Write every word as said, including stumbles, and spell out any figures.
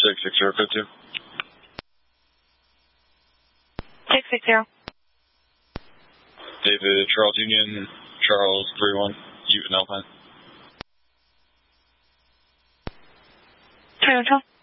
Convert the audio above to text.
six six zero five two. six six zero. David, Charles Union, Charles three one, Ute and Alpine. three one twelve.